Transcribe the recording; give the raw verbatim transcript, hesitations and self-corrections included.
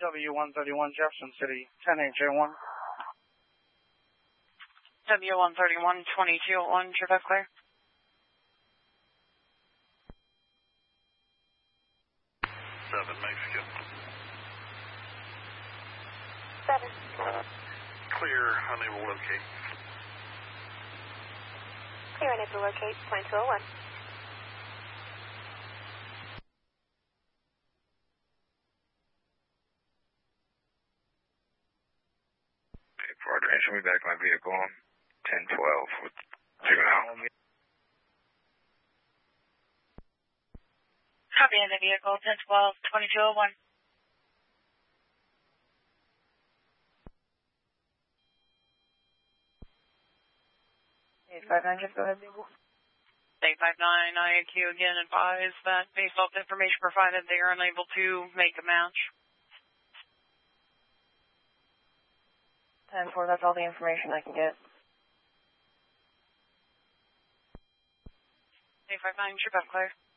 W one thirty-one Jefferson City, ten eight J one. W one thirty-one, twenty-two oh one, traffic clear. seven, Mexican. seven. Clear, unable to locate. Clear, unable to locate, twenty-two oh one. Show me back my vehicle on ten twelve with two now. Copy on the vehicle, ten twelve, twenty-two oh one. eight five nine, just go ahead, vehicle. eight five nine, I A Q again advised that based off the information provided, they are unable to make a match. ten four, that's all the information I can get. eight five nine, trip out clear.